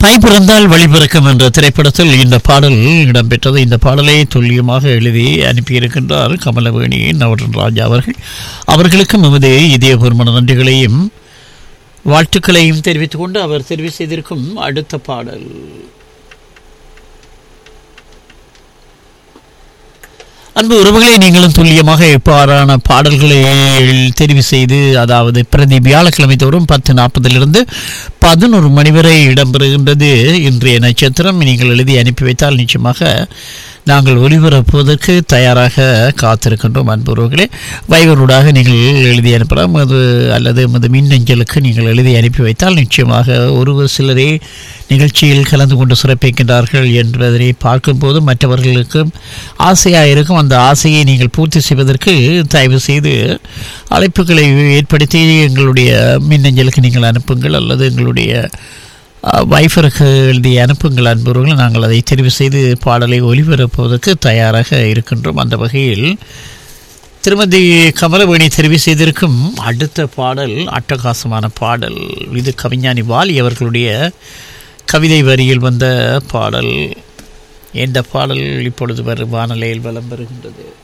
தாய் பிறந்தால் வழி பிறக்கும் என்ற திரைப்படத்தில் இந்த பாடல் இடம்பெற்றது. இந்த பாடலை துல்லியமாக எழுதி அனுப்பியிருக்கின்றார் கமலவேணி நவரன்ராஜா அவர்களுக்கும் எமது இதயபூர்வமான நன்றிகளையும் வாழ்த்துக்களையும் தெரிவித்துக் கொண்டு அவர் தெரிவு செய்திருக்கும் அடுத்த பாடல் அன்பு உறவுகளை நீங்களும் துல்லியமாக எவ்வாறான பாடல்களை தெரிவு செய்து, அதாவது பிரதி வியாழக்கிழமை தோறும் 10:40 11 மணி வரை இடம்பெறுகின்றது இன்றைய நட்சத்திரம். நீங்கள் எழுதி அனுப்பி வைத்தால் நிச்சயமாக நாங்கள் ஒளிபரப்புவதற்கு தயாராக காத்திருக்கின்றோம். அன்பு உறவுகளே, வைபரூடாக நீங்கள் எழுதி அனுப்பலாம், அல்லது மின்னஞ்சலுக்கு நீங்கள் எழுதி அனுப்பி வைத்தால் நிச்சயமாக ஒரு சிலரே நிகழ்ச்சியில் கலந்து கொண்டு சிறப்பிக்கின்றார்கள் என்பதனை பார்க்கும்போது மற்றவர்களுக்கும் ஆசையாக இருக்கும். அந்த ஆசையை நீங்கள் பூர்த்தி செய்வதற்கு தயவு செய்து அழைப்புகளை ஏற்படுத்தி எங்களுடைய மின்னஞ்சலுக்கு நீங்கள் அனுப்புங்கள், அல்லது எங்களுடைய வைஃபருக்கு எழுதி அனுப்புங்கள். அன்பவர்கள் நாங்கள் அதை தெரிவு செய்து பாடலை ஒலிபரப்புவதற்கு தயாராக இருக்கின்றோம். அந்த வகையில் திருமதி கமலவேணி தெரிவு செய்திருக்கும் அடுத்த பாடல் அட்டகாசமான பாடல். இது கவிஞானி வாலி அவர்களுடைய கவிதை வரியில் வந்த பாடல். இந்த பாடல் இப்பொழுது வானொலியில் வலம் வருகின்றது.